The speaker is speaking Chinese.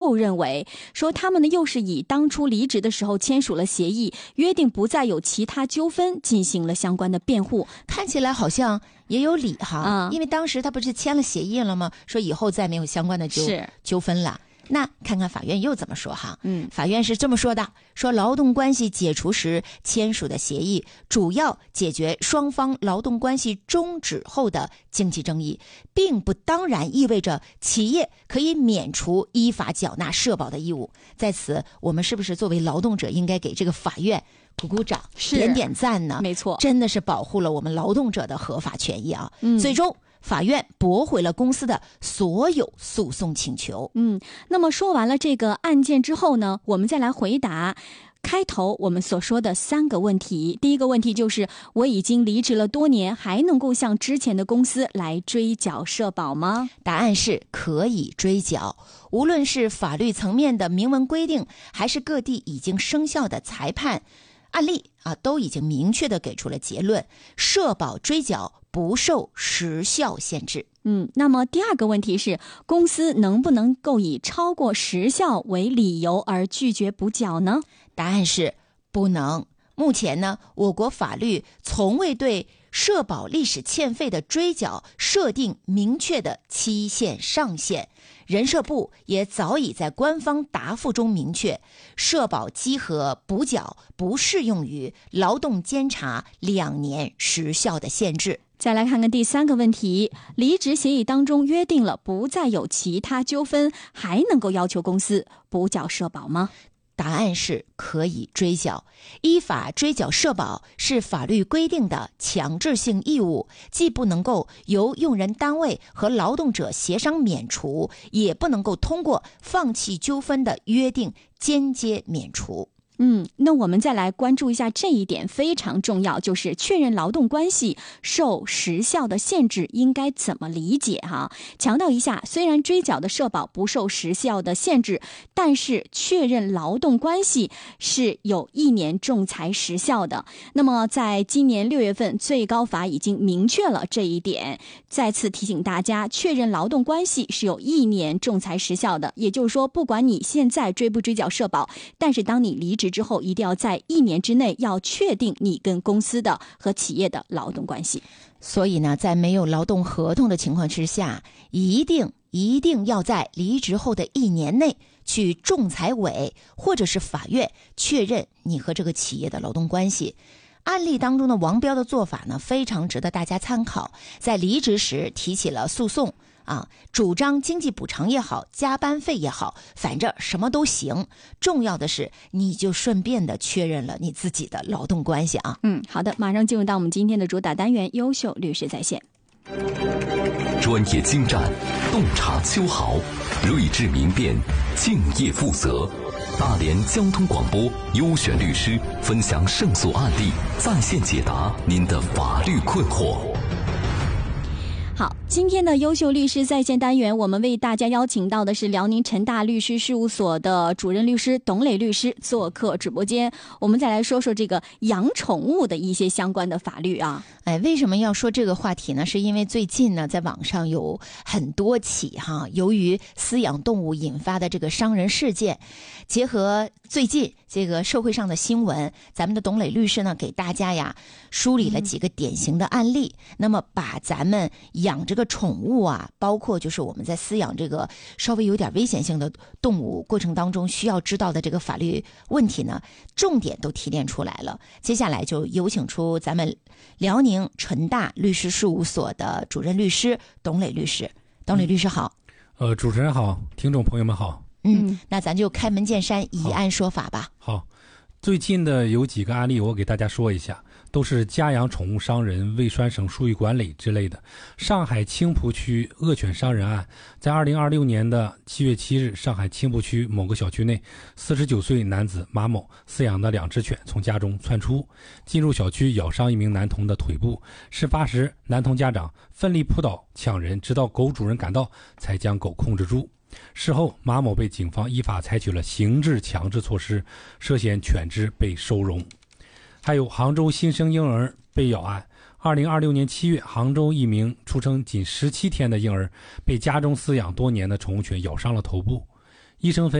又认为说他们呢又是以当初离职的时候签署了协议，约定不再有其他纠纷，进行了相关的辩护。 看起来好像也有理哈，因为当时他不是签了协议了吗？说以后再没有相关的纠纷了。那看看法院又怎么说哈？法院是这么说的，说劳动关系解除时签署的协议，主要解决双方劳动关系终止后的经济争议，并不当然意味着企业可以免除依法缴纳社保的义务。在此，我们是不是作为劳动者应该给这个法院鼓鼓掌，点点赞呢？ 没错， 真的是保护了我们劳动者的合法权益啊！最终法院驳回了公司的所有诉讼请求。 那么说完了这个案件之后呢，我们再来回答开头我们所说的3个问题。第一个问题就是，我已经离职了多年，还能够向之前的公司来追缴社保吗？ 答案是可以追缴。无论是法律层面的明文规定，还是各地已经生效的裁判案例都已经明确的给出了结论，社保追缴不受时效限制。 那么第二个问题是，公司能不能够以超过时效为理由而拒绝补缴呢？ 答案是不能。目前呢，我国法律从未对社保历史欠费的追缴设定明确的期限上限。人社部也早已在官方答复中明确，社保稽核补缴不适用于劳动监察2年时效的限制。 再来看看第3个问题，离职协议当中约定了不再有其他纠纷，还能够要求公司补缴社保吗？ 答案是可以追缴。依法追缴社保是法律规定的强制性义务，既不能够由用人单位和劳动者协商免除，也不能够通过放弃纠纷的约定间接免除。 那我们再来关注一下这一点，非常重要，就是确认劳动关系受时效的限制应该怎么理解哈？强调一下，虽然追缴的社保不受时效的限制，但是确认劳动关系是有1年仲裁时效的。那么在今年6月份，最高法已经明确了这一点，再次提醒大家，确认劳动关系是有1年仲裁时效的。也就是说，不管你现在追不追缴社保，但是当你离职之后，一定要在1年之内要确定你跟公司的和企业的劳动关系。 所以呢，在没有劳动合同的情况之下，一定要在离职后的1年内去仲裁委或者是法院确认你和这个企业的劳动关系。案例当中的王彪的做法呢，非常值得大家参考。在离职时提起了诉讼主张经济补偿也好，加班费也好，反正什么都行。重要的是，你就顺便的确认了你自己的劳动关系啊。 好的，马上进入到我们今天的主打单元——优秀律师在线。 专业精湛，洞察秋毫，睿智明辨，敬业负责。大连交通广播优选律师分享胜诉案例，在线解答您的法律困惑。 好，今天的优秀律师在线单元，我们为大家邀请到的是辽宁陈大律师事务所的主任律师董磊律师做客直播间。我们再来说说这个养宠物的一些相关的法律啊。 为什么要说这个话题呢？是因为最近呢，在网上有很多起由于饲养动物引发的这个伤人事件，结合最近这个社会上的新闻，咱们的董磊律师呢，给大家梳理了几个典型的案例。那么把咱们养这个宠物包括就是我们在饲养这个稍微有点危险性的动物过程当中需要知道的这个法律问题呢，重点都提炼出来了。接下来就有请出咱们辽宁陈大律师事务所的主任律师董磊律师。董磊律师好。 主持人好，听众朋友们好。 那咱就开门见山，以案说法吧。 好，最近的有几个案例我给大家说一下，都是家养宠物伤人、未拴绳、疏于管理之类的。上海青浦区恶犬伤人案，在2026年的7月7日，上海青浦区某个小区内，49岁男子马某饲养的2只犬从家中窜出，进入小区咬伤一名男童的腿部。事发时，男童家长奋力扑倒抢人，直到狗主人赶到才将狗控制住。事后，马某被警方依法采取了刑事强制措施，涉嫌犬只被收容。还有杭州新生婴儿被咬案，2026年7月，杭州一名出生仅17天的婴儿被家中饲养多年的宠物犬咬伤了头部。医生